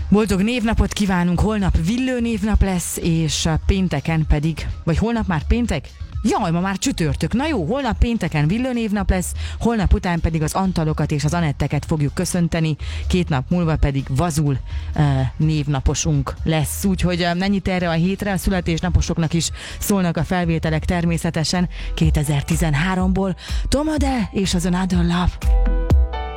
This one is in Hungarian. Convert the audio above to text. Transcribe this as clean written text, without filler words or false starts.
Boldog névnapot kívánunk, holnap Villő névnap lesz, és pénteken pedig, vagy holnap már péntek? Jaj, ma már csütörtök. Na jó, holnap pénteken Villő névnap lesz, holnap után pedig az Antalokat és az Anetteket fogjuk köszönteni, 2 nap múlva pedig Vazul névnaposunk lesz. Úgyhogy mennyit erre a hétre, a születésnaposoknak is szólnak a felvételek természetesen 2013-ból. Tom Odell és az Another Love.